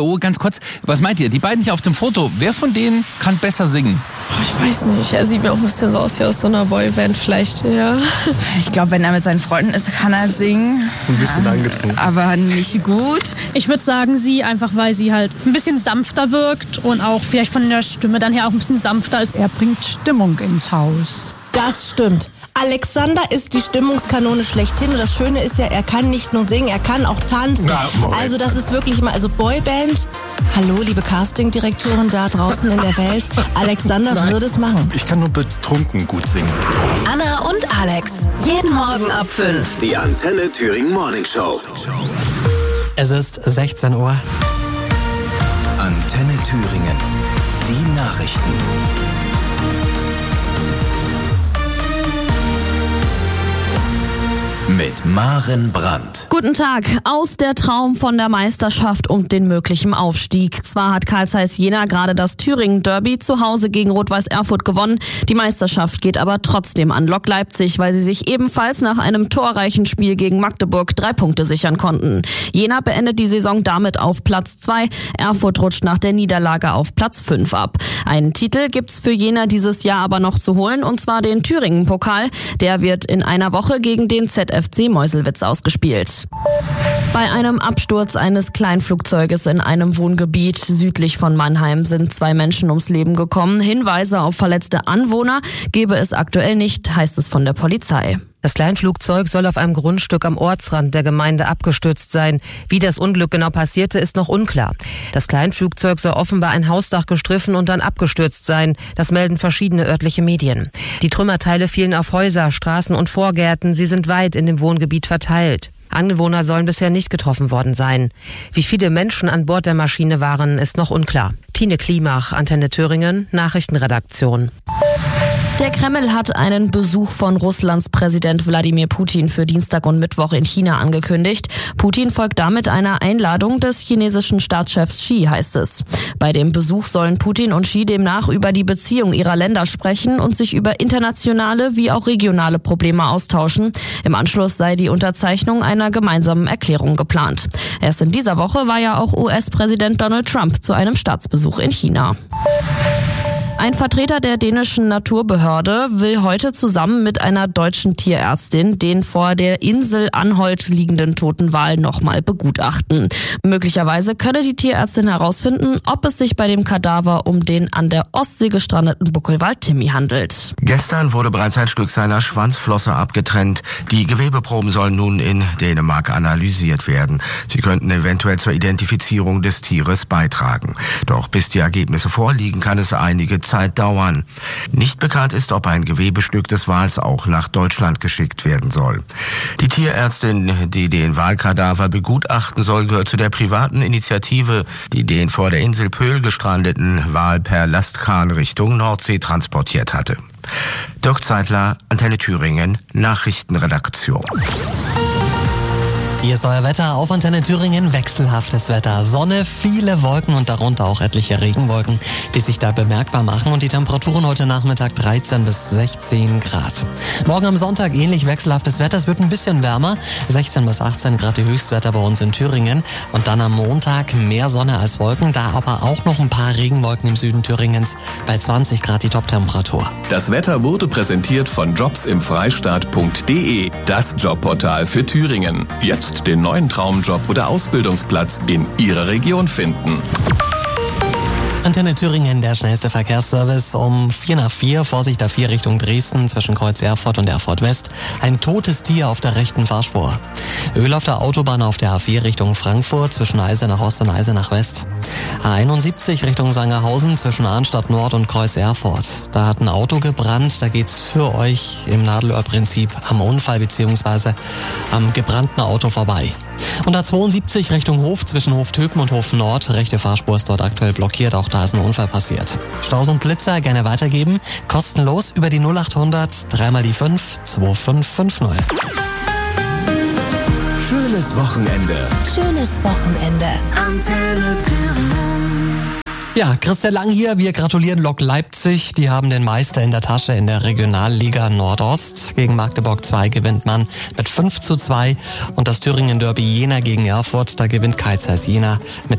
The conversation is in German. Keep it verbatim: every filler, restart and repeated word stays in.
Oh, ganz kurz, was meint ihr? Die beiden hier auf dem Foto, wer von denen kann besser singen? Oh, ich weiß nicht, er sieht mir auch ein bisschen so aus wie aus so einer Boyband vielleicht, ja. Ich glaube, wenn er mit seinen Freunden ist, kann er singen. Ein bisschen angetrunken. Aber nicht gut. Ich würde sagen, sie, einfach weil sie halt ein bisschen sanfter wirkt und auch vielleicht von der Stimme dann her auch ein bisschen sanfter ist. Er bringt Stimmung ins Haus. Das stimmt. Alexander ist die Stimmungskanone schlechthin. Und das Schöne ist ja, er kann nicht nur singen, er kann auch tanzen. Na, also das ist wirklich mal, also Boyband. Hallo, liebe Castingdirektoren da draußen in der Welt. Alexander Nein. würde es machen. Ich kann nur betrunken gut singen. Anna und Alex, jeden Morgen ab fünf. Die Antenne Thüringen Morning Show. Es ist sechzehn Uhr. Antenne Thüringen. Die Nachrichten. Mit Maren Brandt. Guten Tag. Aus der Traum von der Meisterschaft und den möglichen Aufstieg. Zwar hat Carl Zeiss Jena gerade das Thüringen-Derby zu Hause gegen Rot-Weiß Erfurt gewonnen. Die Meisterschaft geht aber trotzdem an Lok Leipzig, weil sie sich ebenfalls nach einem torreichen Spiel gegen Magdeburg drei Punkte sichern konnten. Jena beendet die Saison damit auf Platz zwei. Erfurt rutscht nach der Niederlage auf Platz fünf ab. Einen Titel gibt's für Jena dieses Jahr aber noch zu holen, und zwar den Thüringen-Pokal. Der wird in einer Woche gegen den Z F C Meuselwitz ausgespielt. Bei einem Absturz eines Kleinflugzeuges in einem Wohngebiet südlich von Mannheim sind zwei Menschen ums Leben gekommen. Hinweise auf verletzte Anwohner gebe es aktuell nicht, heißt es von der Polizei. Das Kleinflugzeug soll auf einem Grundstück am Ortsrand der Gemeinde abgestürzt sein. Wie das Unglück genau passierte, ist noch unklar. Das Kleinflugzeug soll offenbar ein Hausdach gestriffen und dann abgestürzt sein. Das melden verschiedene örtliche Medien. Die Trümmerteile fielen auf Häuser, Straßen und Vorgärten. Sie sind weit in dem Wohngebiet verteilt. Anwohner sollen bisher nicht getroffen worden sein. Wie viele Menschen an Bord der Maschine waren, ist noch unklar. Tine Klimach, Antenne Thüringen, Nachrichtenredaktion. Der Kreml hat einen Besuch von Russlands Präsident Wladimir Putin für Dienstag und Mittwoch in China angekündigt. Putin folgt damit einer Einladung des chinesischen Staatschefs Xi, heißt es. Bei dem Besuch sollen Putin und Xi demnach über die Beziehung ihrer Länder sprechen und sich über internationale wie auch regionale Probleme austauschen. Im Anschluss sei die Unterzeichnung einer gemeinsamen Erklärung geplant. Erst in dieser Woche war ja auch U S-Präsident Donald Trump zu einem Staatsbesuch in China. Ein Vertreter der dänischen Naturbehörde will heute zusammen mit einer deutschen Tierärztin den vor der Insel Anholt liegenden toten Wal nochmal begutachten. Möglicherweise könne die Tierärztin herausfinden, ob es sich bei dem Kadaver um den an der Ostsee gestrandeten Buckelwal Timmy handelt. Gestern wurde bereits ein Stück seiner Schwanzflosse abgetrennt. Die Gewebeproben sollen nun in Dänemark analysiert werden. Sie könnten eventuell zur Identifizierung des Tieres beitragen. Doch bis die Ergebnisse vorliegen, kann es einige Zeit dauern. Nicht bekannt ist, ob ein Gewebestück des Wals auch nach Deutschland geschickt werden soll. Die Tierärztin, die den Walkadaver begutachten soll, gehört zu der privaten Initiative, die den vor der Insel Pöhl gestrandeten Wal per Lastkahn Richtung Nordsee transportiert hatte. Dirk Zeitler, Antenne Thüringen, Nachrichtenredaktion. Hier ist euer Wetter auf Antenne Thüringen. Wechselhaftes Wetter. Sonne, viele Wolken und darunter auch etliche Regenwolken, die sich da bemerkbar machen. Und die Temperaturen heute Nachmittag dreizehn bis sechzehn Grad. Morgen am Sonntag ähnlich wechselhaftes Wetter. Es wird ein bisschen wärmer. sechzehn bis achtzehn Grad die Höchstwetter bei uns in Thüringen. Und dann am Montag mehr Sonne als Wolken. Da aber auch noch ein paar Regenwolken im Süden Thüringens. Bei zwanzig Grad die Toptemperatur. Das Wetter wurde präsentiert von jobs im freistaat punkt de. Das Jobportal für Thüringen. Jetzt den neuen Traumjob oder Ausbildungsplatz in Ihrer Region finden. Antenne Thüringen, der schnellste Verkehrsservice um vier nach vier. Vorsicht A vier Richtung Dresden zwischen Kreuz Erfurt und Erfurt West. Ein totes Tier auf der rechten Fahrspur. Öl auf der Autobahn auf der A vier Richtung Frankfurt zwischen Eisenach Ost und Eisenach West. A einundsiebzig Richtung Sangerhausen zwischen Arnstadt Nord und Kreuz Erfurt. Da hat ein Auto gebrannt. Da geht's für euch im Nadelöhrprinzip am Unfall bzw. am gebrannten Auto vorbei. Und A zweiundsiebzig Richtung Hof zwischen Hoftöpen und Hof Nord. Rechte Fahrspur ist dort aktuell blockiert. Auch da ist ein Unfall passiert. Staus und Blitzer gerne weitergeben. Kostenlos über die null achthundert, dreimal die fünf, zwei fünf fünf null. Schönes Wochenende. Schönes Wochenende. Antenne Thüringen. Ja, Christian Lang hier. Wir gratulieren Lok Leipzig. Die haben den Meister in der Tasche in der Regionalliga Nordost. Gegen Magdeburg zwei gewinnt man mit fünf zu zwei. Und das Thüringen Derby Jena gegen Erfurt, da gewinnt Carl Zeiss Jena mit